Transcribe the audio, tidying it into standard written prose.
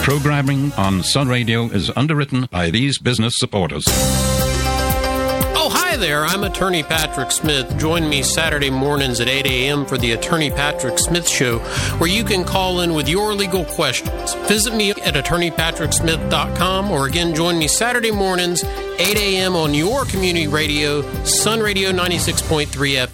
Programming on Sun Radio is underwritten by these business supporters. Oh, hi there. I'm Attorney Patrick Smith. Join me Saturday mornings at 8 a.m. for the Attorney Patrick Smith Show, where you can call in with your legal questions. Visit me at attorneypatricksmith.com, or again, join me Saturday mornings, 8 a.m. on your community radio, Sun Radio 96.3 FM.